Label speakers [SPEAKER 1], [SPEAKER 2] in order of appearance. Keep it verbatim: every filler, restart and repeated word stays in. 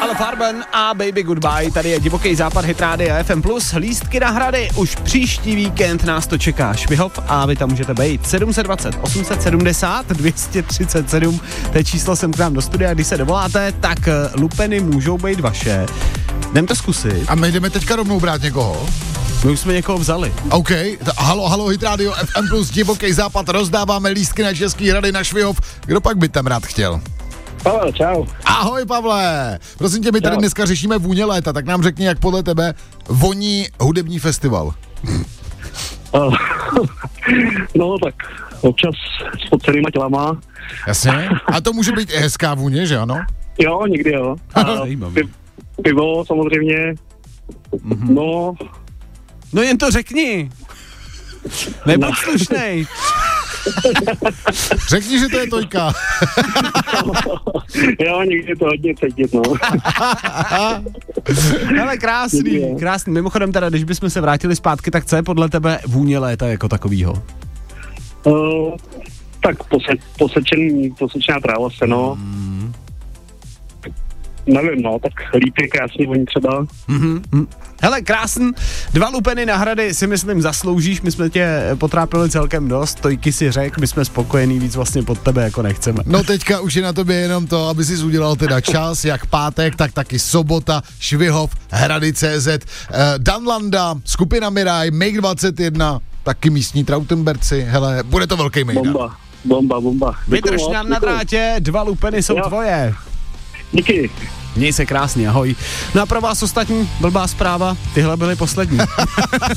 [SPEAKER 1] Ale Farben a Baby Goodbye, tady je Divoký západ, Hit Rádia F M plus, lístky na hrady, už příští víkend nás to čeká Švihov a vy tam můžete být. sedm dva nula, osm sedm nula, dvě tři sedm, to je číslo sem k nám do studia, když se dovoláte, tak lupeny můžou být vaše. Jdem to zkusit.
[SPEAKER 2] A my jdeme teďka rovnou brát někoho?
[SPEAKER 1] My už jsme někoho vzali.
[SPEAKER 2] OK, ta, halo, halo, Hit Radio F M plus, Divoký západ, rozdáváme lístky na Český hrady na Švihov. Kdo pak by tam rád chtěl?
[SPEAKER 3] Pavel, čau.
[SPEAKER 2] Ahoj, Pavle. Prosím tě, my tady dneska řešíme vůně léta, tak nám řekni, jak podle tebe voní hudební festival.
[SPEAKER 3] Uh, no tak občas s podcenýma tělama.
[SPEAKER 2] Jasně. A to může být i hezká vůně, že ano?
[SPEAKER 3] Jo, někdy jo.
[SPEAKER 1] Zajímavý.
[SPEAKER 3] Pi- pivo samozřejmě. Mm-hmm. No.
[SPEAKER 1] No jen to řekni. Nebuď no. slušnej.
[SPEAKER 2] Řekni, že to je Tojka.
[SPEAKER 3] Jo, někdy to hodně cítit, no.
[SPEAKER 1] Ale krásný, krásný. Mimochodem teda, když bychom se vrátili zpátky, tak co je podle tebe vůně léta jako takovýho?
[SPEAKER 3] Uh, tak pose, posečený, posečená tráva se, no. Mm. Nevím, no, tak lípy krásný voní třeba.
[SPEAKER 1] Mm-hmm. Hele, krásný, dva lupeny na hrady si myslím zasloužíš, my jsme tě potrápili celkem dost, Tojky si řek, my jsme spokojení, víc vlastně pod tebe jako nechceme.
[SPEAKER 2] No teďka už je na tobě jenom to, aby jsi udělal teda čas, jak pátek, tak taky sobota, Švihov, Hrady tečka cé zet, uh, Danlanda, skupina Miraj, Make dvacet jedna, taky místní Trautenberci, hele, bude to velký mejdan.
[SPEAKER 3] Bomba, bomba, bomba.
[SPEAKER 1] Vydrž nám na drátě, dva lupeny jsou
[SPEAKER 3] jo.
[SPEAKER 1] tvoje.
[SPEAKER 3] Díky.
[SPEAKER 1] Měj se krásně, ahoj. No a pro vás ostatní, blbá zpráva, tyhle byly poslední.